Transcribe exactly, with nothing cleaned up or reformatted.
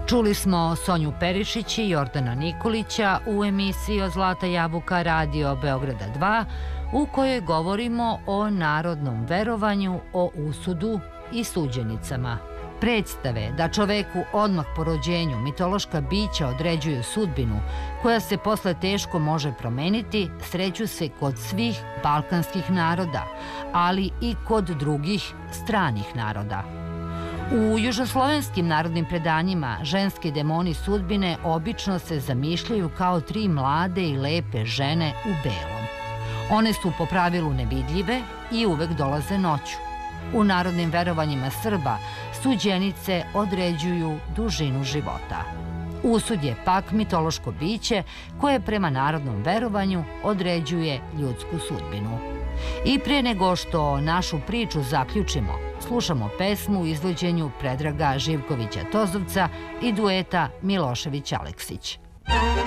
Čuli smo Sonju Perišić i Jordana Nikolića u emisiji od Zlata jabuka Radio Beograda dva, u kojoj govorimo o narodnom verovanju, o usudu i suđenicama. Predstave da čoveku odmah po rođenju mitološka bića određuju sudbinu, koja se posle teško može promeniti, sreću se kod svih balkanskih naroda, ali i kod drugih stranih naroda. U južnoslovenskim narodnim predanjima ženski demoni sudbine obično se zamišljaju kao tri mlade i lepe žene u belom. One su po pravilu nevidljive i uvek dolaze noću. U narodnim verovanjima Srba suđenice određuju dužinu života. Usud je pak mitološko biće koje prema narodnom verovanju određuje ljudsku sudbinu. I pre nego što našu priču zaključimo, slušamo pesmu u izvođenju Predraga Živkovića Tozovca i dueta Milošević Aleksić.